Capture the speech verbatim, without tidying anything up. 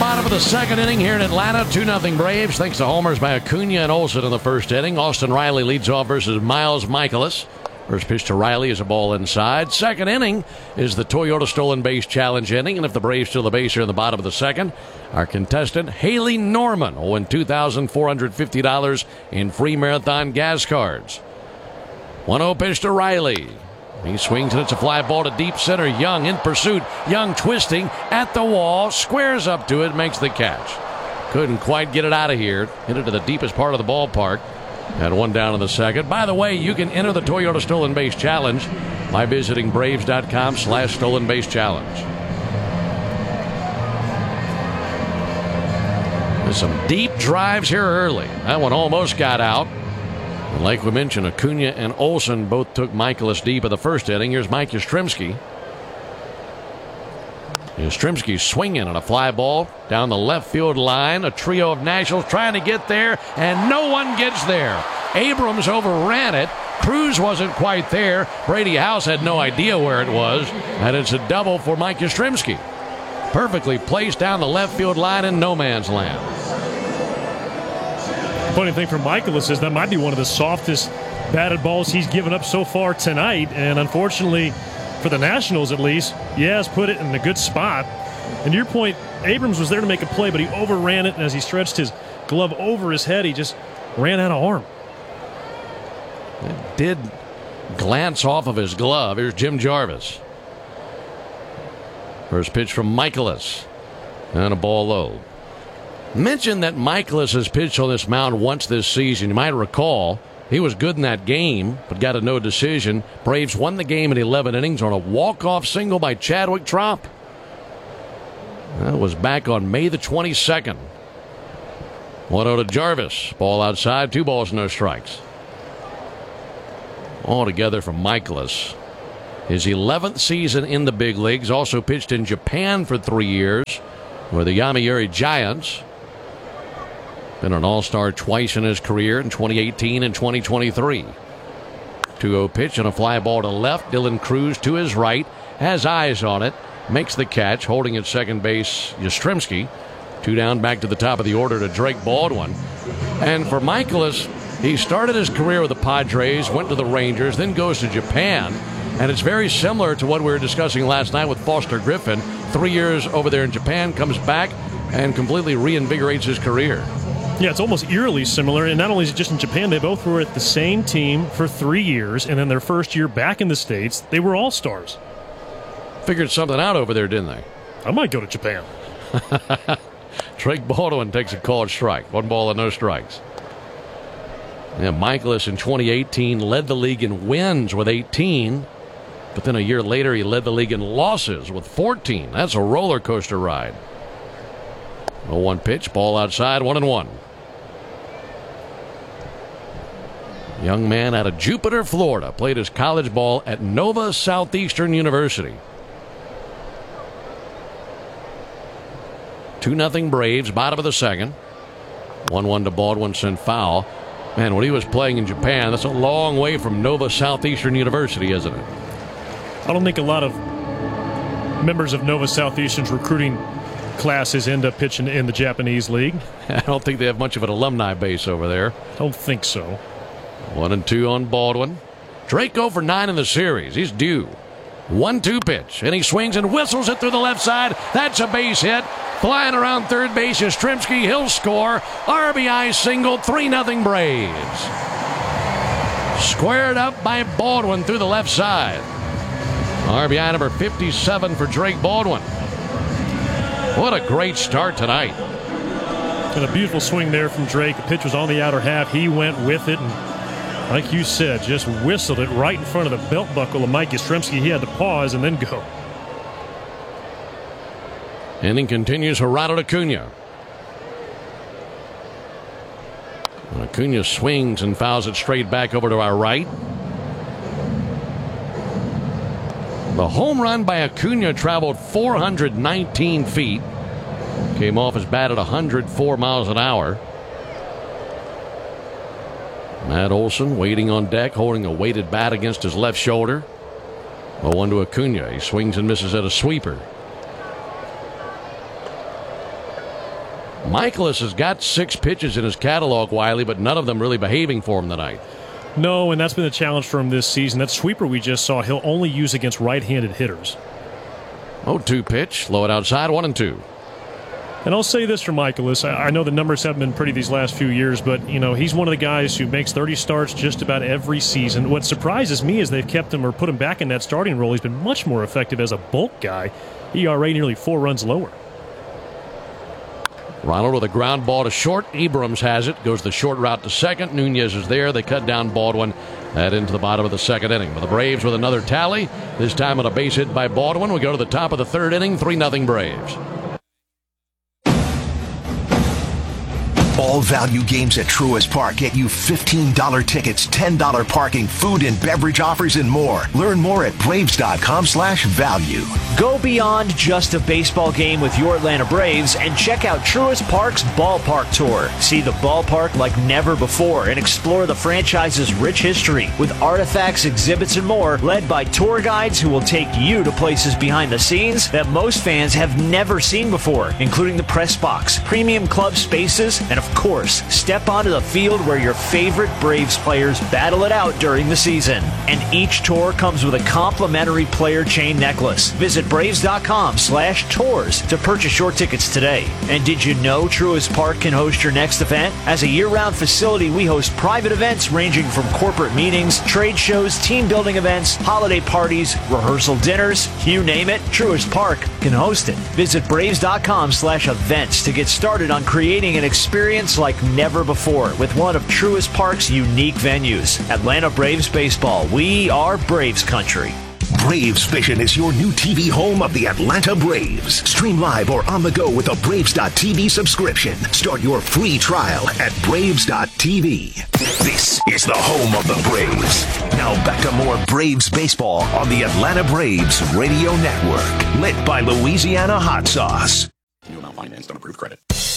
bottom of the second inning here in Atlanta. two nothing Braves thanks to homers by Acuna and Olson in the first inning. Austin Riley leads off versus Miles Michaelis. First pitch to Riley is a ball inside. Second inning is the Toyota Stolen Base Challenge inning. And if the Braves steal the base here in the bottom of the second, our contestant, Haley Norman, will win two thousand four hundred fifty dollars in free Marathon gas cards. one oh pitch to Riley. He swings and it's a fly ball to deep center. Young in pursuit. Young twisting at the wall. Squares up to it. Makes the catch. Couldn't quite get it out of here. Hit it to the deepest part of the ballpark. Had one down in the second. By the way, you can enter the Toyota Stolen Base Challenge by visiting Braves.com slash Stolen Base Challenge. There's some deep drives here early. That one almost got out. And like we mentioned, Acuna and Olson both took Michaelis deep in the first inning. Here's Mike Yastrzemski. Yastrzemski swinging on a fly ball down the left field line. A trio of Nationals trying to get there, and no one gets there. Abrams overran it. Cruz wasn't quite there. Brady House had no idea where it was, and it's a double for Mike Yastrzemski. Perfectly placed down the left field line in no man's land. Funny thing for Michaelis is that might be one of the softest batted balls he's given up so far tonight, and unfortunately for the Nationals at least, he has put it in a good spot. And to your point, Abrams was there to make a play, but he overran it, and as he stretched his glove over his head, he just ran out of arm. It did glance off of his glove. Here's Jim Jarvis. First pitch from Michaelis, and a ball low. Mentioned that Michaelis has pitched on this mound once this season. You might recall he was good in that game, but got a no decision. Braves won the game in eleven innings on a walk-off single by Chadwick Trop. That was back on May the twenty-second. one oh to Jarvis. Ball outside, two balls, no strikes. Altogether from Michaelis. His eleventh season in the big leagues. Also pitched in Japan for three years with the Yomiuri Giants. Been an all-star twice in his career in twenty eighteen and twenty twenty-three. two oh pitch and a fly ball to left. Dylan Cruz to his right. Has eyes on it. Makes the catch. Holding at second base, Yastrzemski. Two down, back to the top of the order to Drake Baldwin. And for Michaelis, he started his career with the Padres, went to the Rangers, then goes to Japan. And it's very similar to what we were discussing last night with Foster Griffin. Three years over there in Japan, comes back and completely reinvigorates his career. Yeah, it's almost eerily similar. And not only is it just in Japan, they both were at the same team for three years. And then their first year back in the States, they were all-stars. Figured something out over there, didn't they? I might go to Japan. Drake Baldwin takes a called strike. One ball and no strikes. Yeah, Michaelis in twenty eighteen led the league in wins with eighteen. But then a year later, he led the league in losses with fourteen. That's a roller coaster ride. oh one pitch, ball outside, one and one. Young man out of Jupiter, Florida, played his college ball at Nova Southeastern University. two nothing Braves, bottom of the second. one one to Baldwin, sent foul. Man, when he was playing in Japan, that's a long way from Nova Southeastern University, isn't it? I don't think a lot of members of Nova Southeastern's recruiting classes end up pitching in the Japanese league. I don't think they have much of an alumni base over there. Don't think so. One and two on Baldwin. Drake oh for nine in the series. He's due. one two pitch, and he swings and whistles it through the left side. That's a base hit. Flying around third base is Yastrzemski. He'll score. R B I single, three nothing Braves. Squared up by Baldwin through the left side. R B I number fifty-seven for Drake Baldwin. What a great start tonight. And a beautiful swing there from Drake. The pitch was on the outer half. He went with it, and like you said, just whistled it right in front of the belt buckle of Mike Yastrzemski. He had to pause and then go. Inning continues. Ronald Acuna. And Acuna swings and fouls it straight back over to our right. The home run by Acuna traveled four hundred nineteen feet. Came off his bat at one hundred four miles an hour. Matt Olson waiting on deck, holding a weighted bat against his left shoulder. oh one to Acuna. He swings and misses at a sweeper. Michaelis has got six pitches in his catalog, Wiley, but none of them really behaving for him tonight. No, and that's been the challenge for him this season. That sweeper we just saw, he'll only use against right-handed hitters. oh two pitch, low it outside, one and two. And I'll say this for Michaelis. I know the numbers haven't been pretty these last few years, but you know he's one of the guys who makes thirty starts just about every season. What surprises me is they've kept him or put him back in that starting role. He's been much more effective as a bulk guy. E R A nearly four runs lower. Ronald with a ground ball to short. Abrams has it. Goes the short route to second. Nunez is there. They cut down Baldwin. That into the bottom of the second inning. But the Braves with another tally. This time on a base hit by Baldwin. We go to the top of the third inning. three nothing Braves. All value games at Truist Park get you fifteen dollars tickets, ten dollars parking, food and beverage offers, and more. Learn more at Braves.com slash value. Go beyond just a baseball game with your Atlanta Braves and check out Truist Park's Ballpark Tour. See the ballpark like never before and explore the franchise's rich history with artifacts, exhibits, and more, led by tour guides who will take you to places behind the scenes that most fans have never seen before, including the press box, premium club spaces, and of course, step onto the field where your favorite Braves players battle it out during the season. And each tour comes with a complimentary player chain necklace. Visit Braves.com slash tours to purchase your tickets today. And did you know Truist Park can host your next event? As a year-round facility, we host private events ranging from corporate meetings, trade shows, team building events, holiday parties, rehearsal dinners, you name it, Truist Park can host it. Visit Braves.com slash events to get started on creating an experience like never before with one of Truist Park's unique venues. Atlanta Braves baseball. We are Braves country. Braves Vision is your new T V home of the Atlanta Braves. Stream live or on the go with a Braves dot T V subscription. Start your free trial at Braves dot T V. This is the home of the Braves. Now back to more Braves baseball on the Atlanta Braves Radio Network. Lit by Louisiana Hot Sauce. New amount financed on approved credit.